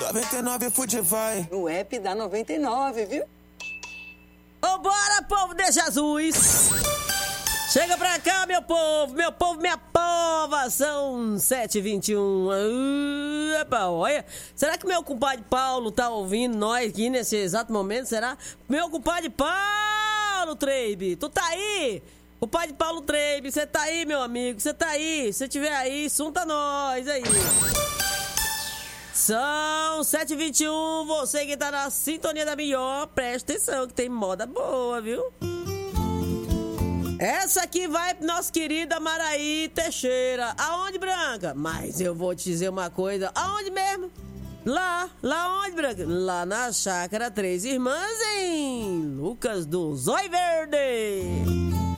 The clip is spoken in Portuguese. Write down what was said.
99 Food vai. O app da 99, viu? Vambora, povo de Jesus! Chega pra cá, meu povo, minha pova, são 7h21. Olha, será que meu compadre Paulo tá ouvindo nós aqui nesse exato momento, será? Meu compadre Paulo Treibe, tu tá aí? Compadre Paulo Treibe, você tá aí, meu amigo, você tá aí? Se tiver aí, sunta nós aí. São 7h21, você que tá na sintonia da melhor, presta atenção que tem moda boa, viu? Essa aqui vai pro nosso querido Amaraí Teixeira. Aonde, Branca? Mas eu vou te dizer uma coisa. Aonde mesmo? Lá onde, Branca? Lá na Chácara Três Irmãs, em Lucas do Zóio Verde.